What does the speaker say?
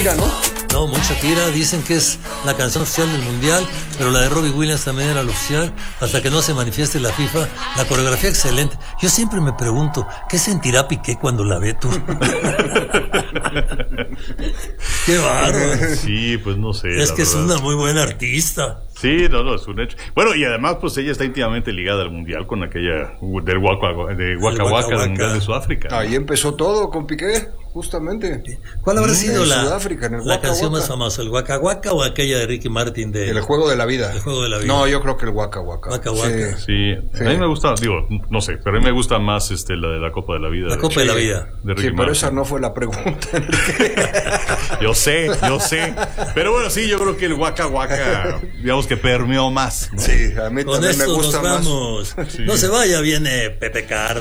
¿no? No, mucha tira, dicen que es la canción oficial del mundial, pero la de Robbie Williams también era la oficial, hasta que no se manifieste la FIFA. La coreografía excelente. Yo siempre me pregunto, ¿qué sentirá Piqué cuando la ve tú? Qué bárbaro. Sí, pues no sé. Es que es una muy buena artista. Sí, no, es un hecho. Bueno, y además, pues ella está íntimamente ligada al mundial con aquella del Waka Waka, del mundial de Sudáfrica. Ahí empezó todo con Piqué, justamente. ¿Cuál habrá sido la canción más famosa? ¿El Waka Waka o aquella de Ricky Martin de El juego de la vida? El juego de la vida. No, yo creo que el Waka Waka. Waka Waka. Sí. A mí me gusta, digo, no sé, pero a mí me gusta más la de la Copa de la Vida. La Copa de la Vida. De Ricky pero Martin. esa no fue la pregunta. Yo sé. Pero bueno, sí, yo creo que el Waka Waka, digamos que permeó más, ¿no? Sí, a mí Con también me esto gusta nos más. vamos. Sí. No se vaya, viene Pepe Carlos.